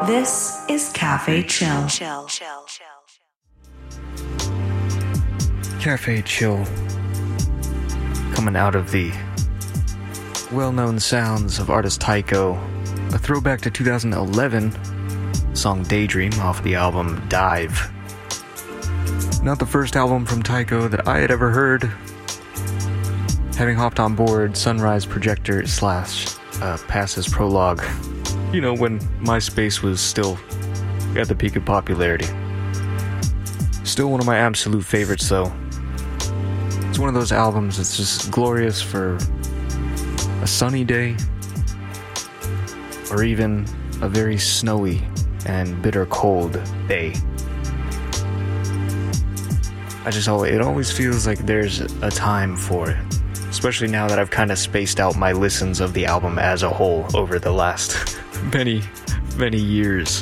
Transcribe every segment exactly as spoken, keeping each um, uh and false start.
This is Cafe Chill. Chill. Cafe Chill. Coming out of the well-known sounds of artist Tycho. A throwback to two thousand eleven. Song Daydream off the album Dive. Not the first album from Tycho that I had ever heard. Having hopped on board Sunrise Projector slash uh, Passes Prologue. You know, when MySpace was still at the peak of popularity. Still one of my absolute favorites, though. It's one of those albums that's just glorious for a sunny day, or even a very snowy and bitter cold day. I just always, it always feels like there's a time for it. Especially now that I've kind of spaced out my listens of the album as a whole over the last many, many years.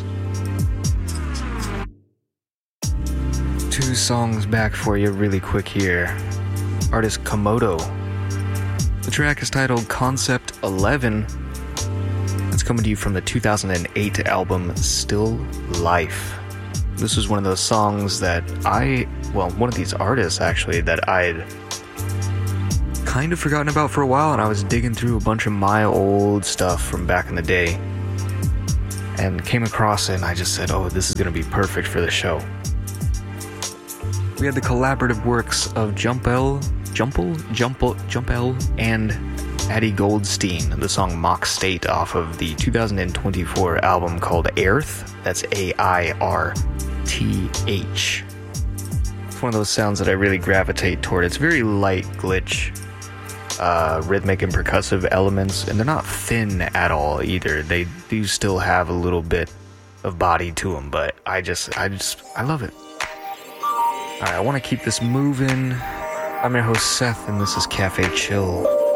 Two songs back for you really quick here. Artist Komodo. The track is titled Concept eleven. It's coming to you from the two thousand eight album Still Life. This was one of those songs that I, well, one of these artists actually, that I'd kind of forgotten about for a while, and I was digging through a bunch of my old stuff from back in the day and came across it, and I just said, oh, this is going to be perfect for the show. We had the collaborative works of Jumpel, Jumpel, Jumpel, Jumpel, and Addie Goldstein, the song Mock State off of the two thousand twenty-four album called Airth. That's A I R T H. It's one of those sounds that I really gravitate toward. It's very light glitch, uh, rhythmic and percussive elements, and they're not thin at all either. They do still have a little bit of body to them, but I just, I just, I love it. Alright, I want to keep this moving. I'm your host Seth, and this is Cafe Chill.